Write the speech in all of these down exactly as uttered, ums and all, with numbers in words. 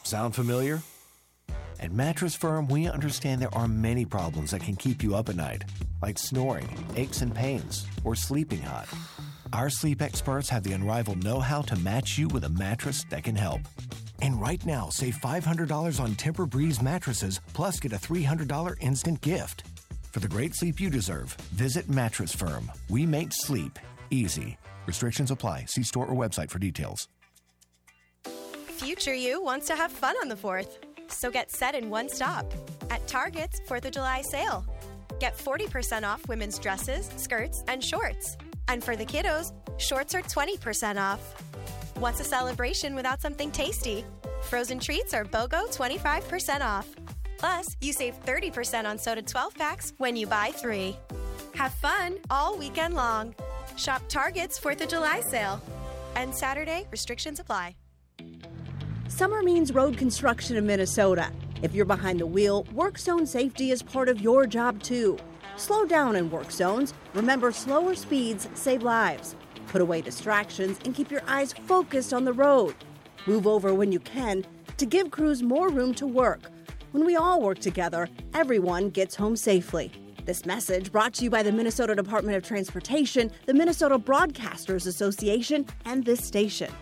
Sound familiar? At Mattress Firm, we understand there are many problems that can keep you up at night, like snoring, aches and pains, or sleeping hot. Our sleep experts have the unrivaled know-how to match you with a mattress that can help. And right now, save five hundred dollars on Tempur-Breeze mattresses, plus get a three hundred dollars instant gift. For the great sleep you deserve, visit Mattress Firm. We make sleep easy. Restrictions apply. See store or website for details. Future you wants to have fun on the fourth, so get set in one stop at Target's fourth of July sale. Get forty percent off women's dresses, skirts, and shorts. And for the kiddos, shorts are twenty percent off. What's a celebration without something tasty? Frozen treats are BOGO twenty-five percent off. Plus, you save thirty percent on soda twelve packs when you buy three. Have fun all weekend long. Shop Target's fourth of July sale. And Saturday, restrictions apply. Summer means road construction in Minnesota. If you're behind the wheel, work zone safety is part of your job too. Slow down in work zones. Remember, slower speeds save lives. Put away distractions and keep your eyes focused on the road. Move over when you can to give crews more room to work. When we all work together, everyone gets home safely. This message brought to you by the Minnesota Department of Transportation, the Minnesota Broadcasters Association, and this station.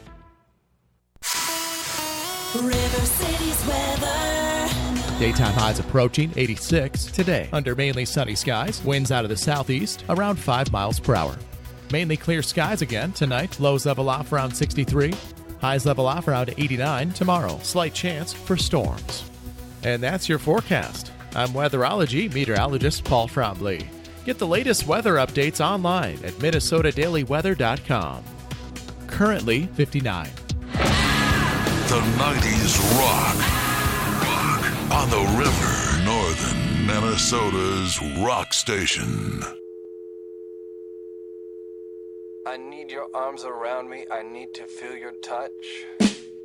River City's weather. Daytime highs approaching eighty-six. Today, under mainly sunny skies, winds out of the southeast around five miles per hour. Mainly clear skies again tonight. Lows level off around sixty-three. Highs level off around eighty-nine. Tomorrow, slight chance for storms. And that's your forecast. I'm weatherology meteorologist Paul Frombley. Get the latest weather updates online at minnesota daily weather dot com. Currently fifty-nine. The nineties rock. Rock. On the river, northern Minnesota's rock station. I need your arms around me. I need to feel your touch.